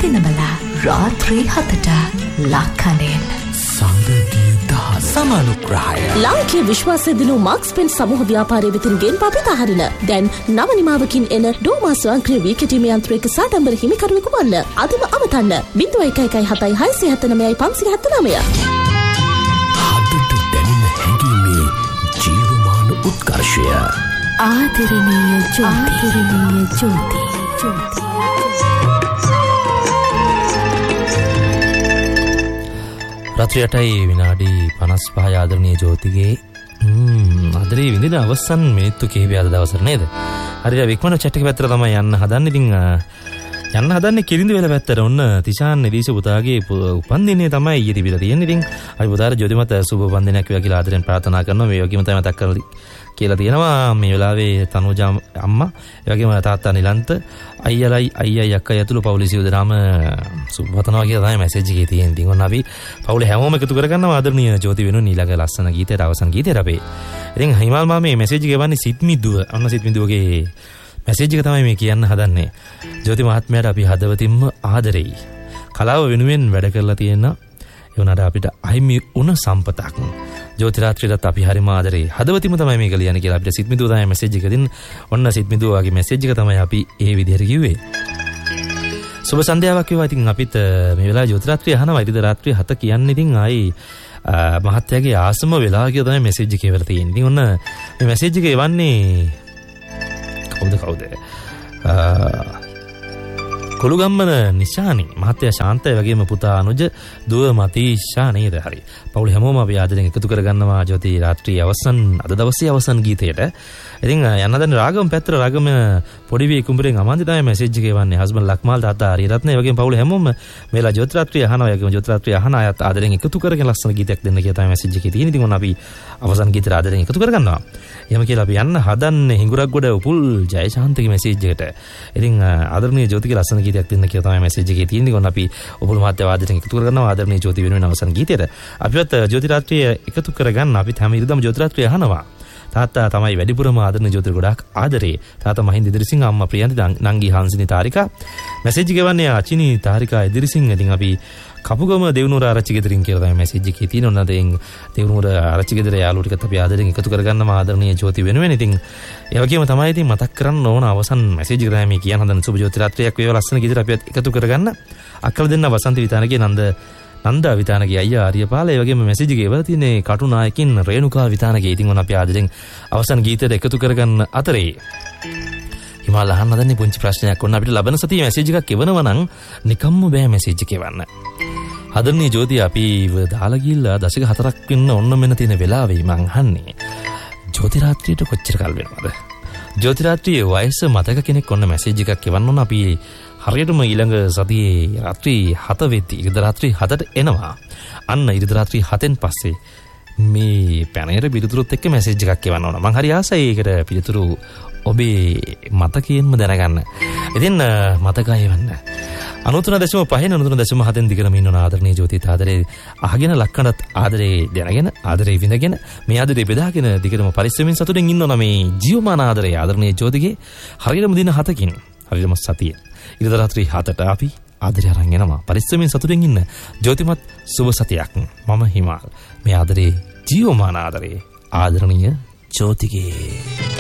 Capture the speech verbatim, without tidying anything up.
දිනවල රාත්‍රී හතට ලක්කනෙන් සම්බන්ධිය දහ සමානුග්‍රහය ලාංකීය විශ්වාසය දිනු මාක්ස් පෙන් සමූහ ව්‍යාපාරයේ වෙතින් ගෙන් පපිත හරින දැන් නව නිමාවකින් එන ඩෝමා ස්වයංක්‍රීය වී කෙටීමේ යන්ත්‍රයක සාඩම්බර හිමිකරුවෙකු වන්න අදම අවතන්න ලින්ක් එක එක හතයි හයසිය හතනවය පන්සිය හතනවය හදට දැනෙන හැඟීමේ ජීවමාන උත්කර්ෂය ආදරණීය ජෝති ආදරණීය ජෝති ජෝති රාත්‍රියටයි විනාඩි පනස් පහ ආදරණීය ජෝතිගේ ආදරේ විඳින අවසන් මිනිත්තු කිහිපය අද දවසට නේද? හරියට වික්මන chat එක පැත්තට තමයි යන්න හදන්නේ. ඉතින් යන්න හදන්නේ කිරිඳි වෙල පැත්තට. ඔන්න තිෂාන් නිදීෂ පුතාගේ උපන්දිනේ තමයි ඊයේ තිබිලා තියෙන්නේ. ඉතින් අපි පුතාට ජෝතිමත් සුබ උපන්දිනයක් වේවා කියලා ආදරෙන් ප්‍රාර්ථනා කරනවා. මේ වගේම තමයි මතක් කරලා කියලා තියෙනවා මේ වෙලාවේ තනුජා අම්මා, ඒ වගේම තාත්තා නිලන්ත, අයියලයි අයියයි අක්කයි ඇතුළු පවුලේ සියලු දෙනාම සුබවතනවා කියලා තමයි මැසේජ් එකේ තියෙන්නේ. ඉතින් ඔන්න අපි පවුලේ හැමෝම එකතු කරගන්නවා ආදරණීය ජෝති වෙනුවෙන් ඊළඟ ලස්සන ගීතයට අවසන් ගීතයට අපේ. ඉතින් හිමාල් මාමේ මැසේජ් එක ගවන්නේ සිත්මිදුව. අන්න සිත්මිදුවගේ මැසේජ් එක තමයි මේ කියන්න හදන්නේ. ජෝති මහත්මයාට අපි හදවතින්ම ආදරෙයි. කලාව වෙනුවෙන් වැඩ කරලා තියෙන ඒ උනාට අපිට අහිමි වුණ සම්පතක්. ජෝති රාත්‍රියටත් අපි හරිම ආදරේ. හදවතින්ම තමයි මේක ලියන්නේ කියලා අපිට සිත්මිදුව තමයි මැසේජ් එක දෙන්න. ඔන්න සිත්මිදුව වගේ මැසේජ් එක තමයි අපි ඒ විදිහට කිව්වේ. සුබ සන්ධ්‍යාවක් වේවා. ඉතින් අපිත් මේ වෙලාවේ ජෝති රාත්‍රිය අහනවා. ඉතින් රාත්‍රිය හත කියන්නේ ඉතින් ආයි මහත්තයාගේ ආසම වෙලාව කියලා තමයි මැසේජ් එකේ වෙලා තියෙන්නේ. ඉතින් ඔන්න මේ මැසේජ් එක එවන්නේ කවුද කවුද? කොළුගම්මන නිශානි මහත්තයා ශාන්තය වගේම පුතා අනුජ දුව මතීෂා නේද? හරි. පවුල හැමෝම අපි ආදරෙන් එකතු කරගන්නවා ජෝති රාත්‍රියේ අවසන් අද දවසේ අවසන් ගීතයට. ඉතින් යන්න දැන් රාගම් පැත්තට රාගම පොඩි වී කුඹරෙන් අමාන්ති තමයි මැසේජ් එක එවන්නේ. හස්බන්ඩ් ලක්මාල් තාත්තා හරිරත්න ඒ වගේම පවුල හැමෝම මේලා ජෝති රාත්‍රිය අහනවා. ඒ වගේම ජෝති රාත්‍රිය අහන අයත් ආදරෙන් එකතු කරගෙන ලස්සන ගීතයක් දෙන්න කියලා තමයි මැසේජ් එකේ තියෙන්නේ. ඉතින් ඔන්න අපි අවසන් ගීතය ආදරෙන් එකතු කරගන්නවා. එහෙම කියලා අපි යන්න හදන්නේ හිඟුරක් ගොඩ උපුල් ජයශාන්තගේ මැසේජ් එකට. ඉතින් ආදරණීය ජෝතිගේ ලස්සන ගීතයක් දෙන්න කියලා තමයි මැසේජ් එකේ තියෙන්නේ. ඔන්න අපි උපුල් මහත්තයා ආදරෙන් එකතු කරගන්නවා ආදරණීය ජෝති වෙනුවෙන් අවසන් ගීතයට. අපිවත් ජෝති රාත්‍රිය එකතු කරගන්න අපිත් හැම ඉරිදම ජෝති රාත්‍රිය අහනවා. තාත්තා තමයි වැඩිපුරම ආදරණීය ජෝති ගොඩාක් ආදරේ. තාත්තා මහින්ද ඉදිරිසිංහ, අම්මා ප්‍රියන්ති, නංගි හංසිනි තාරිකා. මැසේජ් ගෙවන්නේ අචිනි තාරිකා ඉදිරිසිංහ. ඉතින් අපි කපුගම දෙවුනුර ආරච්චි ගෙදරින් කියලා තමයි මැසේජ් එකේ තියෙන්නේ. ඔන්න දැන් දෙවුනුර ආරච්චි ගෙදර යාළුවෝ ටිකත් අපි ආදරෙන් එකතු කරගන්නම ආදරණීය ජෝති වෙනුවෙන්. ඉතින් ඒ වගේම තමයි ඉතින් මතක් කරන්න ඕන අවසන් මැසේජ් එක තමයි මේ කියන හදන සුබ ජෝති රාත්‍රියක් වේවා ලස්සන ගීතයක් අපි එකතු කරගන්න. අක්කල දෙන්න වසන්ත විතානගේ නන්ද නන්දා විතානගේ අයියා ආර්යපාල ඒ වගේම මැසේජ් එකේ වල තියෙන්නේ කටුනායකින් රේණුකා විතානගේ. ඉතින් ඔන්න අපි ආදරෙන් අවසන් ගීතයට එකතු කරගන්න අතරේ හිමාල අහන්න හදන්නේ පුංචි ප්‍රශ්නයක්. ඔන්න අපිට ලබන සතියේ මැසේජ් එකක් එවනවා නම් නිකම්ම බෑ මැසේජ් එක එවන්න. ආදරණීය ජෝති අපි දාලා ගිහිල්ලා දශක හතරක් වෙන්න ඔන්න මෙන්න තියෙන වෙලාවෙයි මං අහන්නේ ජෝති රාත්‍රියට කොච්චර කල් වෙනවද? ජෝති රාත්‍රියේ වයස මතක කෙනෙක් ඔන්න මැසේජ් එකක් එවන්න ඕන. අපි හරියටම ඊළඟ සතියේ රාත්‍රී හත වෙද්දී ඉරිදා රාත්‍රී හතට එනවා. අන්න ඉරිදා රාත්‍රී හතෙන් පස්සේ මේ පැනේර පිළිතුරුත් එක්ක මැසේජ් එකක් එවන්න ඕන. මං හරි ආසයි ඒකට පිළිතුරු ඔබේ මතකයෙන්ම දැනගන්න. ඉතින් මතකය එවන්න. අනුතුන දශම පහෙන් අනුතුන දශම හතෙන් දිගටම ඉන්න ආදරණීය ජෝති ආදරේ අහගෙන ලක්කනත් ආදරේ දැනගෙන ආදරේ විඳගෙන මේ ආදරේ බෙදාගෙන දිගටම පරිස්සමින් සතුටින් ඉන්නවා මේ ජීවමාන ආදරේ ආදරණීය ජෝතිගේ හරියටම දින හතකින් හරියටම සතියේ ඉරිදා රාත්‍රී හතට අපි ආදරය අරන් එනවා. පරිස්සමින් සතුටින් ඉන්න ජෝතිමත් සුබ සතියක්. මම හිමාල් මේ ආදරේ ජීවමාන ආදරේ ආදරණීය ජෝතිගේ